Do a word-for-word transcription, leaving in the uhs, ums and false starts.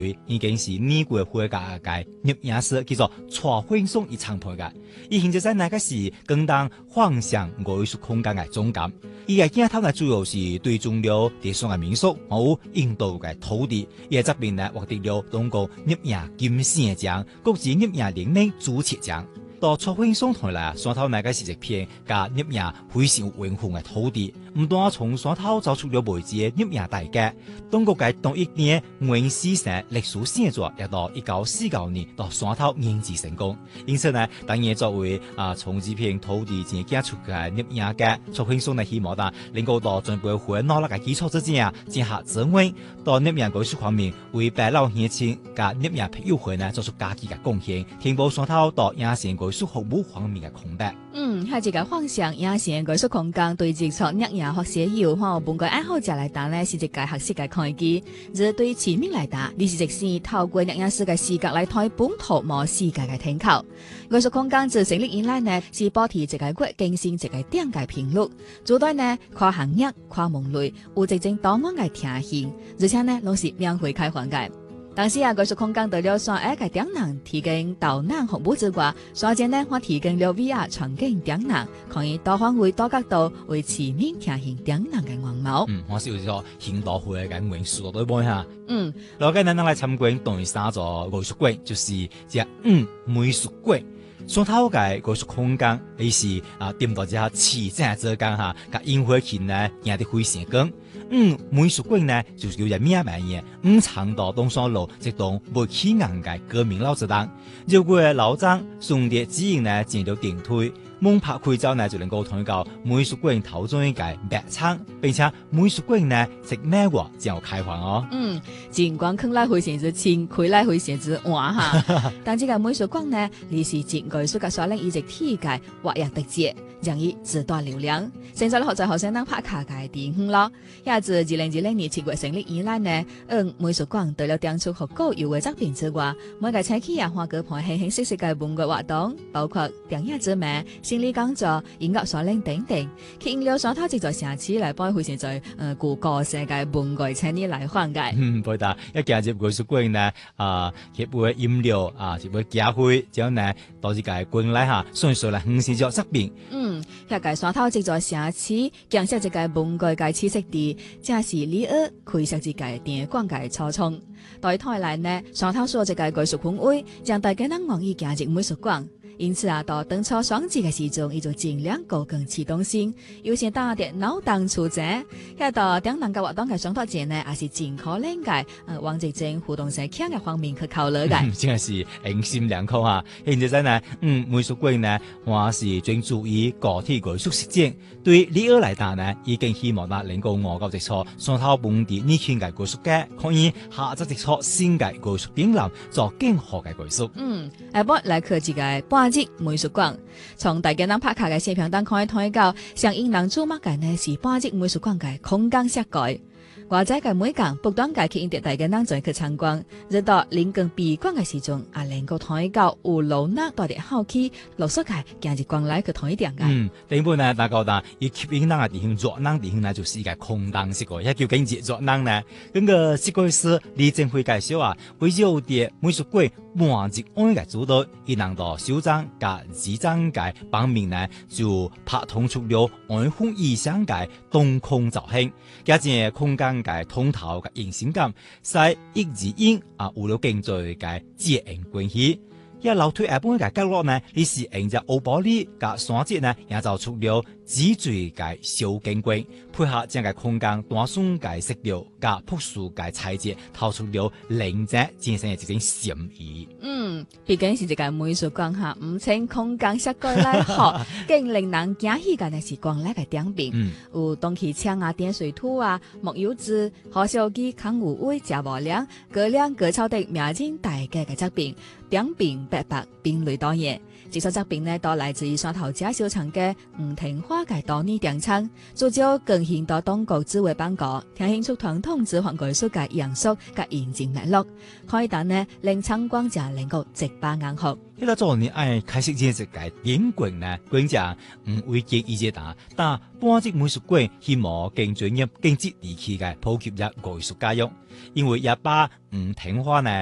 已經是美國會嘅嘅攝影師叫做蔡惠松一창配嘅，伊現在在那個是更當幻想藝術空間嘅總監。伊嘅鏡頭呢主要是對中了地上嘅民宿，有印度嘅土地。伊嘅作品呢獲得了中國攝影金星獎、國際攝影領域主持獎。到蔡惠松台來，山頭那個是一片加攝影非常有文化嘅土地。唔單從山頭走出了未知嘅攝影大街，中國嘅同一年原始城歷史寫作，也到一九四九年到山頭研製成功。因此呢，當然作為啊從這片土地前揀出嘅攝影家，蔡惠松呢希望啦能夠到進步會努力嘅基礎之上，進行增溫，到攝影藝術方面為百老鄉親加攝影朋友會呢做出家己嘅貢獻，填補山頭到影視藝術服務方面嘅空白。 嗯，係一個幻想影視藝術空間對接觸攝影學寫友哈，本個愛好者來打呢是一個學習嘅開機。而對市民來打，你是一時透過攝影師嘅視角來睇本土無世界嘅天口。藝術空間自成立以來呢，是保持一個國更新一個點嘅頻率，做對呢跨行業、跨門類，有一種多元嘅聽性，而且呢攏是免費開放嘅。當時啊，藝術空間除了山下嘅點人提供導覽服務之外，山間呢我提供了 V R 場景點人，可以多方位多角度為市民聽行點人嘅樣貌。 嗯，我是有咗現代會嘅元素對唔嚇？ 嗯， 落個咱咱來參觀第三座藝術館，就是只五美術館。山頭嘅藝術空間，伊是啊點到只市井之間嚇，甲煙火氣呢行得非常高。嗯，美術館呢就是叫做咩名嘢？五常到東山路一棟沒起硬嘅革命老字檔，如果老張順列指引呢進入電梯，門拍開之後呢就能夠睇到美術館頭中一個白窗，並且美術館呢食咩話就開放哦。 嗯，盡管看來非常之清，開來非常之晚哈，但這個美術館呢，你是真藝術嘅所領一直體界活躍特質，讓伊自帶流量。現在學在學生當拍卡嘅地方咯，也自二零二零年七月成立以來呢，嗯，美術館除了展出學高優嘅作品之外，每個星期也花個盤形形色色嘅文藝活動，包括電影之美、心理講座、音樂所領等等，吸引了山頭這座城市來幫非常在呃具個性嘅文藝青年來訪嘅。 嗯，對的，一進入藝術館呢，啊，佢會飲料啊，就會咖啡，之後呢，到這個館內哈，順序來欣賞咗作品。 嗯，一個山頭這座城市，建設一個文藝嘅棲息地，正是李爾開設一個電廣嘅初衷。對台來呢，山頭所這個藝術氛圍，讓大家能願意進入美術館。因此啊，到當初雙節嘅時鐘，伊就盡量高更啟動性，有些打電腦當出席，喺到點人嘅活動嘅上頭前呢，也是盡可能嘅，呃，往這種互動性強嘅方面去考慮嘅。 嗯，真係是用心良苦哈。現在真呢，嗯，美術館呢，我是專注於個體藝術實踐。對李爾來講呢，已經希望啦，能夠我夠直錯山頭本地年輕嘅藝術家，可以下則直錯新嘅藝術點臨，做更好嘅藝術。 嗯，下晡來去一個半日美術館，從大家人拍卡嘅視頻當可以睇到，上引人注目嘅呢是半日美術館嘅空間設計。或者嘅每間不斷嘅吸引大家人再去參觀，直到臨近閉館嘅時鐘，也能夠睇到有老衲帶啲好奇，陸續嘅進入館內去睇點嘅。 嗯，另外呢，大家講，伊吸引人嘅地方，熱鬧地方呢，就是一個空檔設計，一叫緊熱熱鬧呢。咁個設計師李正輝介紹啊，為咗啲美術館半日安嘅主導，伊能到首張加二張嘅版面呢，就拍通出了安風意象嘅東空造型，加上空間嘅通透嘅形象感，使一字音啊有了更多嘅接應關係。一樓梯下半嘅角落呢，你是沿着歐玻璃嘅山脊呢，也就出了紙錐嘅小景觀，配合這個空間單純嘅色調加樸素嘅材質，透出了靈者精神嘅一種禪意。 嗯，畢竟是一個美術館下唔稱空間設計來學，更令人驚喜嘅呢是館內嘅點評，嗯、有東汽槍啊、點水土啊、木油紙、何小基、康有威、賈無良、各兩各抄的名人大家嘅作品。點評白白並類多樣，這首作品呢都來自於山頭甲小場嘅吳廷華化嘅多年訂餐，做咗更現代當局智慧辦個，聽興趣傳統之韓藝術嘅營塑嘅現證脈絡，開單呢令參觀者能夠直把眼學。 呢個做你愛開設呢隻嘅演館呢，觀者唔會介意隻打，但半隻美術館希望更專業、更接地氣嘅普及入藝術教育，因為一把唔聽話呢。